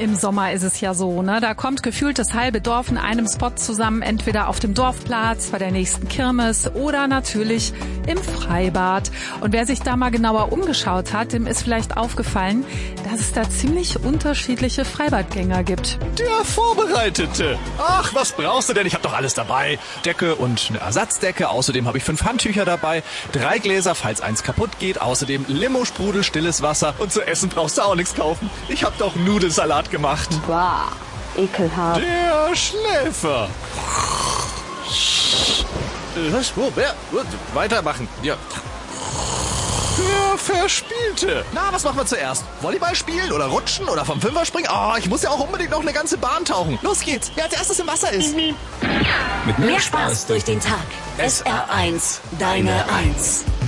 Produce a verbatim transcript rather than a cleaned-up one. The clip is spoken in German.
Im Sommer ist es ja so, ne? Da kommt gefühlt das halbe Dorf in einem Spot zusammen, entweder auf dem Dorfplatz, bei der nächsten Kirmes oder natürlich im Freibad. Und wer sich da mal genauer umgeschaut hat, dem ist vielleicht aufgefallen, dass es da ziemlich unterschiedliche Freibadgänger gibt. Der Vorbereitete. Ach, was brauchst du denn? Ich hab doch alles dabei. Decke und eine Ersatzdecke. Außerdem habe ich fünf Handtücher dabei. Drei Gläser, falls eins kaputt geht. Außerdem Limo-Sprudel, stilles Wasser. Und zu essen brauchst du auch nichts kaufen. Ich hab doch Nudelsalat gemacht. Bah, ekelhaft. Der Schläfer. Was? Wo? Wer? Weitermachen. Ja. Der Verspielte. Na, was machen wir zuerst? Volleyball spielen oder rutschen oder vom Fünfer springen? Oh, ich muss ja auch unbedingt noch eine ganze Bahn tauchen. Los geht's. Wer als erstes im Wasser ist. Mit mehr Spaß durch den Tag. S R eins, deine Eins.